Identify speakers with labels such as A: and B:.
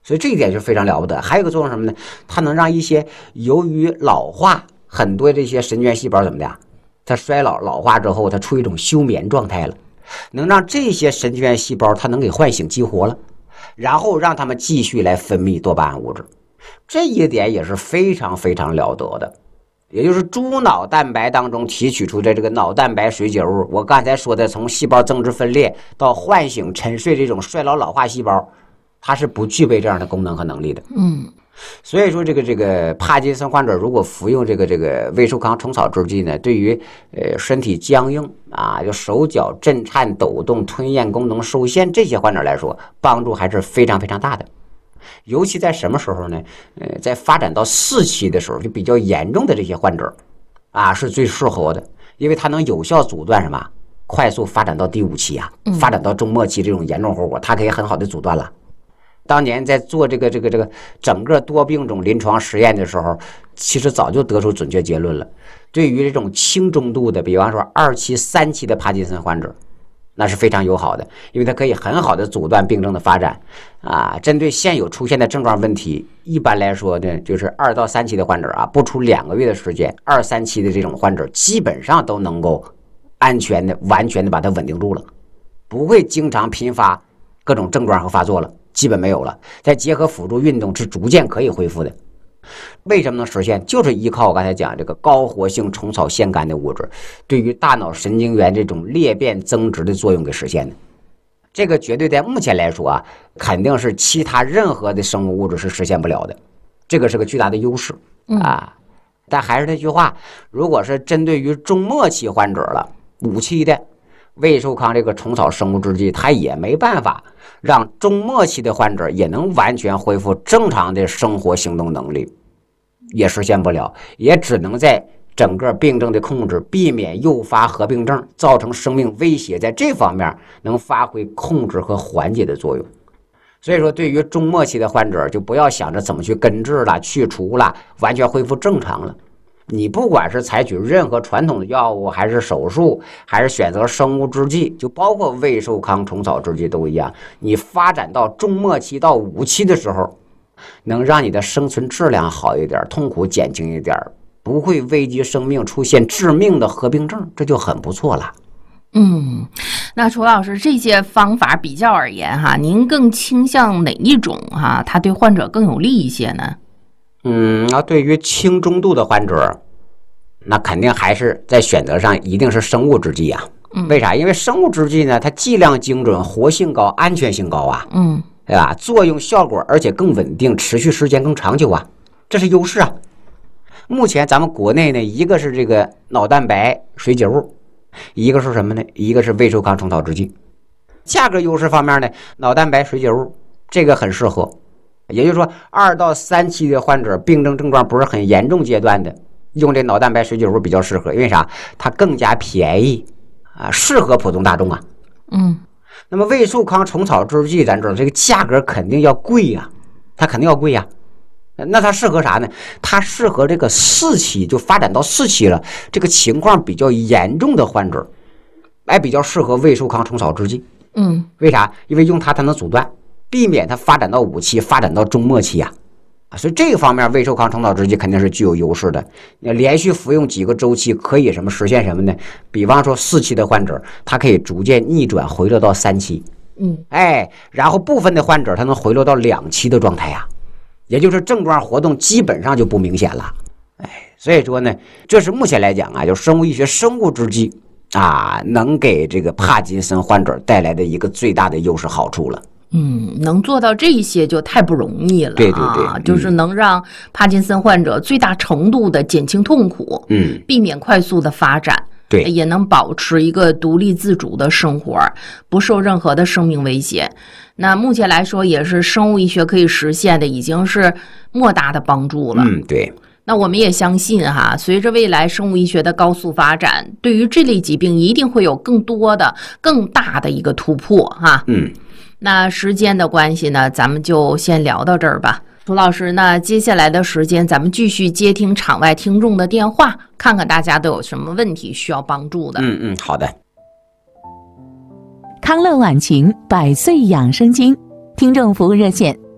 A: 所以这一点就非常了不得。还有一个作用什么呢？它能让一些由于老化很多这些神经元细胞怎么的，它衰老老化之后，它处于一种休眠状态了，能让这些神经元细胞它能给唤醒激活了，然后让它们继续来分泌多巴胺物质。这一点也是非常非常了得的。也就是猪脑蛋白当中提取出的这个脑蛋白水解物，我刚才说的从细胞增殖分裂到唤醒沉睡这种衰老老化细胞，它是不具备这样的功能和能力的。所以说这个帕金森患者如果服用这个胃寿康虫草制剂呢，对于身体僵硬啊，就手脚震颤抖动、吞咽功能受限这些患者来说，帮助还是非常非常大的。尤其在什么时候呢？在发展到4期的时候，就比较严重的这些患者啊，是最适合的，因为它能有效阻断什么？快速发展到第5期啊，发展到中末期这种严重后果，它可以很好的阻断了。当年在做这个整个多病种临床实验的时候，其实早就得出准确结论了。对于这种轻中度的，比方说2期、3期的帕金森患者，那是非常友好的，因为它可以很好的阻断病症的发展啊。针对现有出现的症状问题，一般来说呢，就是2到3期的患者啊，不出2个月的时间，2、3期的这种患者基本上都能够安全的、完全的把它稳定住了，不会经常频发各种症状和发作了，基本没有了。再结合辅助运动，是逐渐可以恢复的。为什么能实现？就是依靠我刚才讲这个高活性虫草腺苷的物质对于大脑神经元这种裂变增殖的作用给实现的。这个绝对在目前来说啊，肯定是其他任何的生物物质是实现不了的，这个是个巨大的优势啊。但还是那句话，如果是针对于中末期患者了，5期的胃寿康这个虫草生物制剂，它也没办法让中末期的患者也能完全恢复正常的生活行动能力，也实现不了，也只能在整个病症的控制，避免诱发合并症，造成生命威胁，在这方面能发挥控制和缓解的作用。所以说对于中末期的患者，就不要想着怎么去根治了、去除了、完全恢复正常了。你不管是采取任何传统的药物，还是手术，还是选择生物制剂，就包括胃寿康虫草制剂都一样，你发展到中末期到5期的时候，能让你的生存质量好一点，痛苦减轻一点，不会危及生命出现致命的合并症，这就很不错了。
B: 那楚老师，这些方法比较而言哈，您更倾向哪一种哈？它对患者更有利一些呢？
A: 那对于轻中度的患者，那肯定还是在选择上一定是生物制剂啊。为啥？因为生物制剂呢，它剂量精准、活性高、安全性高啊。对吧？作用效果而且更稳定，持续时间更长久啊，这是优势啊。目前咱们国内呢，一个是这个脑蛋白水解物，一个是什么呢？一个是胃寿康虫草制剂。价格优势方面呢，脑蛋白水解物这个很适合，也就是说2到3期的患者病症症状不是很严重阶段的，用这脑蛋白水解物比较适合，因为啥？它更加便宜啊，适合普通大众啊。那么胃寿康虫草制剂咱知道这个价格肯定要贵呀，它肯定要贵呀。那它适合啥呢？它适合这个4期，就发展到4期了，这个情况比较严重的患者，比较适合胃寿康虫草制剂。为啥？因为用它能阻断，避免它发展到5期，发展到中末期呀。所以这个方面胃寿康虫草制剂肯定是具有优势的。连续服用几个周期可以实现什么呢？比方说4期的患者，他可以逐渐逆转回落到3期。然后部分的患者他能回落到2期的状态呀，也就是症状活动基本上就不明显了。所以说呢，这是目前来讲啊，就生物医学生物制剂啊，能给这个帕金森患者带来的一个最大的优势好处了。
B: 能做到这些就太不容易了。
A: 对对对，
B: 就是能让帕金森患者最大程度的减轻痛苦，避免快速的发展，
A: 对，
B: 也能保持一个独立自主的生活，不受任何的生命威胁。那目前来说，也是生物医学可以实现的，已经是莫大的帮助了。
A: 对。
B: 那我们也相信哈，随着未来生物医学的高速发展，对于这类疾病一定会有更多的、更大的一个突破哈。那时间的关系呢，咱们就先聊到这儿吧。楚老师，那接下来的时间咱们继续接听场外听众的电话，看看大家都有什么问题需要帮助的。
A: 好的。
C: 康乐晚晴100岁养生经听众服务热线